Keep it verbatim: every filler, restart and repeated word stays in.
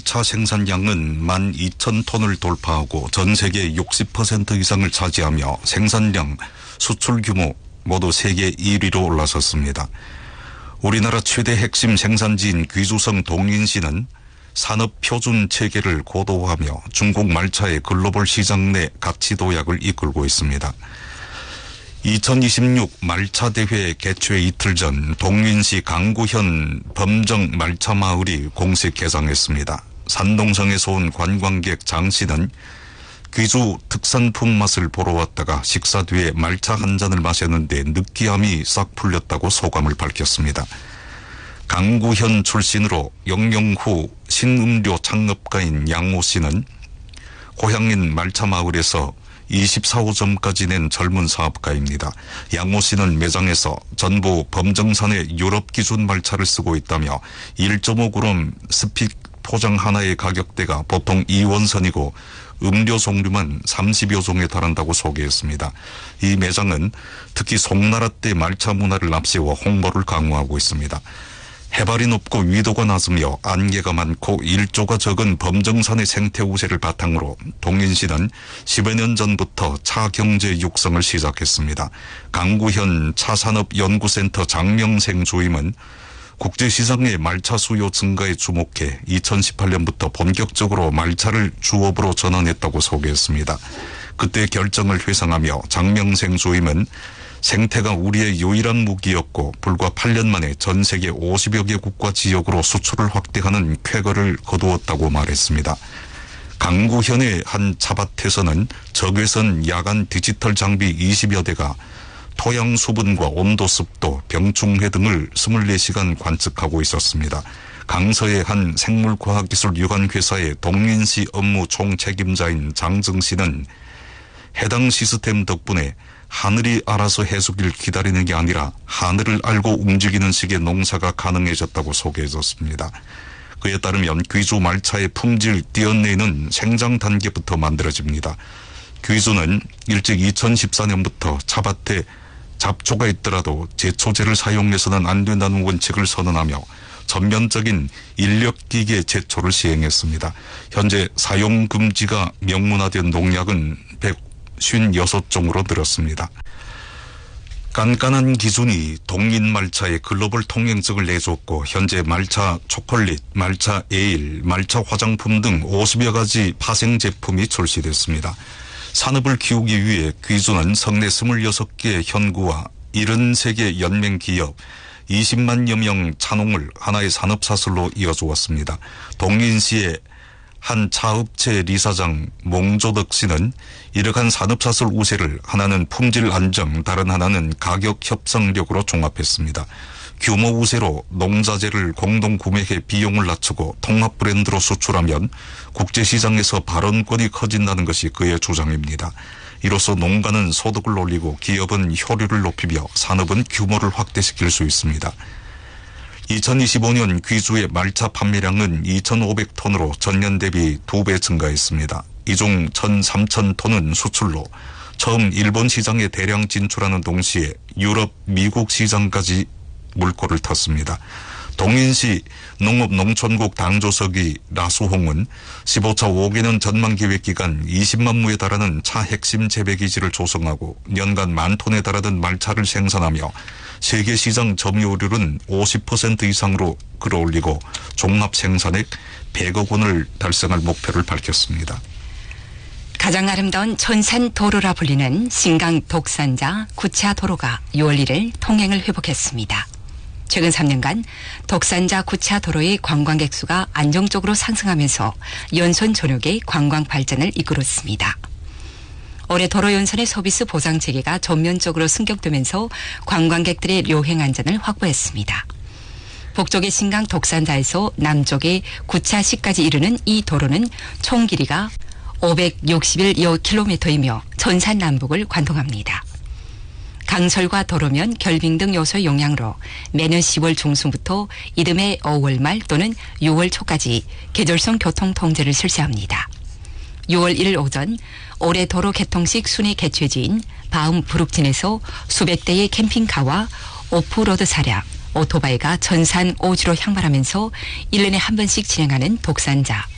말차 생산량은 만 이천 톤을 돌파하고 전 세계 육십 퍼센트 이상을 차지하며 생산량, 수출 규모 모두 세계 일 위로 올라섰습니다. 우리나라 최대 핵심 생산지인 귀주성 동인시는 산업 표준 체계를 고도화하며 중국 말차의 글로벌 시장 내 가치 도약을 이끌고 있습니다. 이천이십육 말차 대회 개최 이틀 전 동인시 강구현 범정 말차 마을이 공식 개장했습니다. 산동성에서 온 관광객 장 씨는 귀주 특산품 맛을 보러 왔다가 식사 뒤에 말차 한 잔을 마셨는데 느끼함이 싹 풀렸다고 소감을 밝혔습니다. 강구현 출신으로 영영 후 신음료 창업가인 양모 씨는 고향인 말차 마을에서 이십사 호점까지 낸 젊은 사업가입니다. 양모 씨는 매장에서 전부 범정산의 유럽 기준 말차를 쓰고 있다며 일 점 오 그램 스틱 포장 하나의 가격대가 보통 이 원선이고 음료 종류만 삼십여 종에 달한다고 소개했습니다. 이 매장은 특히 송나라때 말차 문화를 앞세워 홍보를 강화하고 있습니다. 해발이 높고 위도가 낮으며 안개가 많고 일조가 적은 범정산의 생태 우세를 바탕으로 동인시는 십여 년 전부터 차 경제 육성을 시작했습니다. 강구현 차산업연구센터 장명생 주임은 국제시장의 말차 수요 증가에 주목해 이천십팔 년부터 본격적으로 말차를 주업으로 전환했다고 소개했습니다. 그때 결정을 회상하며 장명생 주임은 생태가 우리의 유일한 무기였고 불과 팔 년 만에 전 세계 오십여 개국과 지역으로 수출을 확대하는 쾌거를 거두었다고 말했습니다. 강구현의 한 차밭에서는 적외선 야간 디지털 장비 이십여 대가 토양 수분과 온도 습도, 병충해 등을 이십사 시간 관측하고 있었습니다. 강서의 한 생물과학기술 유관회사의 동인시 업무 총책임자인 장정 씨는 해당 시스템 덕분에 하늘이 알아서 해수기를 기다리는 게 아니라 하늘을 알고 움직이는 식의 농사가 가능해졌다고 소개해줬습니다. 그에 따르면 귀주 말차의 품질 디엔에이는 생장 단계부터 만들어집니다. 귀주는 일찍 이천십사 년부터 차밭에 잡초가 있더라도 제초제를 사용해서는 안 된다는 원칙을 선언하며 전면적인 인력기계 제초를 시행했습니다. 현재 사용금지가 명문화된 농약은 백오십육 종으로 늘었습니다. 깐깐한 기준이 동인 말차의 글로벌 통행증을 내줬고 현재 말차 초콜릿, 말차 에일, 말차 화장품 등 오십여 가지 파생 제품이 출시됐습니다. 산업을 키우기 위해 귀주는 성내 이십육 개 현구와 칠십삼 개 연맹 기업, 이십만여 명 차농을 하나의 산업사슬로 이어주었습니다. 동인시의 한 차업체 리사장 몽조덕 씨는 이러한 산업사슬 우세를 하나는 품질 안정, 다른 하나는 가격 협상력으로 종합했습니다. 규모 우세로 농자재를 공동 구매해 비용을 낮추고 통합 브랜드로 수출하면 국제시장에서 발언권이 커진다는 것이 그의 주장입니다. 이로써 농가는 소득을 올리고 기업은 효율을 높이며 산업은 규모를 확대시킬 수 있습니다. 이천이십오 년 귀주의 말차 판매량은 이천오백 톤으로 전년 대비 두 배 증가했습니다. 이 중 천삼천 톤은 수출로 처음 일본 시장에 대량 진출하는 동시에 유럽, 미국 시장까지 물꼬를 텄습니다. 동인시 농업농촌국 당조서기 라수홍은 십오 차 오 개년 전망기획기간 이십만 무에 달하는 차 핵심 재배기지를 조성하고 연간 만 톤에 달하는 말차를 생산하며 세계시장 점유율은 오십 퍼센트 이상으로 끌어올리고 종합 생산액 백억 원을 달성할 목표를 밝혔습니다. 가장 아름다운 천산 도로라 불리는 신강 독산자 구차 도로가 유월 일일 통행을 회복했습니다. 최근 삼 년간 독산자 구차 도로의 관광객 수가 안정적으로 상승하면서 연선 전역의 관광 발전을 이끌었습니다. 올해 도로 연선의 서비스 보상 체계가 전면적으로 승격되면서 관광객들의 료행 안전을 확보했습니다. 북쪽의 신강 독산자에서 남쪽의 구차시까지 이르는 이 도로는 총 길이가 오백육십일 킬로미터이며 천산 남북을 관통합니다. 강설과 도로면, 결빙 등 요소의 영향으로 매년 시월 중순부터 이듬해 오월 말 또는 유월 초까지 계절성 교통 통제를 실시합니다. 유월 일일 오전 올해 도로 개통식 순회 개최지인 바움 부룩진에서 수백 대의 캠핑카와 오프로드 차량, 오토바이가 천산 오지로 향발하면서 일 년에 한 번씩 진행하는 독산자